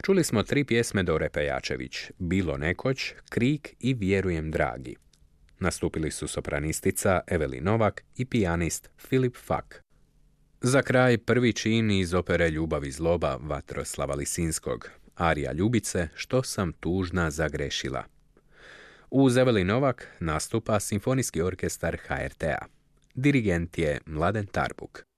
Čuli smo 3 pjesme Dore Pejačević, Bilo nekoć, Krik i Vjerujem dragi. Nastupili su sopranistica Evelin Novak i pijanist Filip Fak. Za kraj prvi čin iz opere Ljubav i zloba Vatroslava Lisinskog, arija Ljubice, Što sam tužna zagrešila. Uz Evelin Novak nastupa Simfonijski orkestar HRT-a. Dirigent je Mladen Tarbuk.